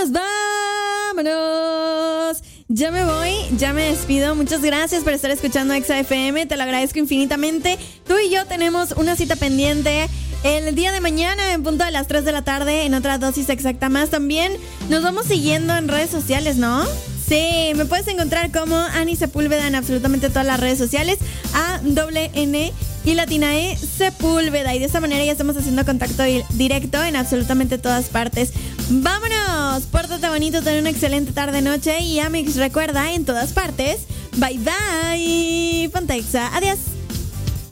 vámonos. Ya me voy, ya me despido. Muchas gracias por estar escuchando Exa FM. Te lo agradezco infinitamente. Tú y yo tenemos una cita pendiente el día de mañana en punto de las 3 de la tarde en otra dosis exacta más. También nos vamos siguiendo en redes sociales, ¿no? Sí, me puedes encontrar como Ani Sepúlveda en absolutamente todas las redes sociales. ANN y latina E Sepúlveda. Y de esta manera ya estamos haciendo contacto directo en absolutamente todas partes. ¡Vámonos! Pórtate bonito, ten una excelente tarde-noche. Y Amix, recuerda, en todas partes. Bye, bye. Ponte Exa. Adiós.